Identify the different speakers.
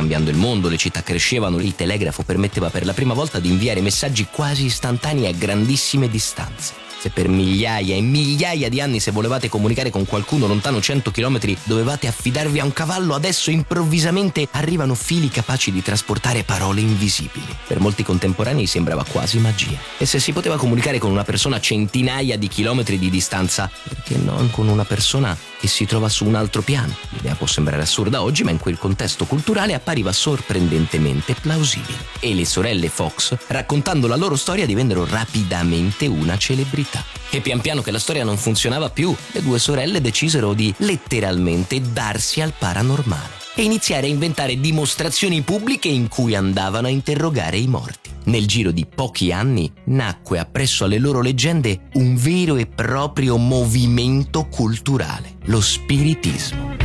Speaker 1: cambiando il mondo, le città crescevano, il telegrafo permetteva per la prima volta di inviare messaggi quasi istantanei a grandissime distanze. Se per migliaia e migliaia di anni, se volevate comunicare con qualcuno lontano 100 chilometri, dovevate affidarvi a un cavallo, adesso improvvisamente arrivano fili capaci di trasportare parole invisibili. Per molti contemporanei sembrava quasi magia. E se si poteva comunicare con una persona a centinaia di chilometri di distanza, perché non con una persona che si trova su un altro piano? L'idea può sembrare assurda oggi, ma in quel contesto culturale appariva sorprendentemente plausibile. E le sorelle Fox, raccontando la loro storia, divennero rapidamente una celebrità. E pian piano che la storia non funzionava più, le due sorelle decisero di letteralmente darsi al paranormale e iniziare a inventare dimostrazioni pubbliche in cui andavano a interrogare i morti. Nel giro di pochi anni nacque appresso alle loro leggende un vero e proprio movimento culturale, lo spiritismo.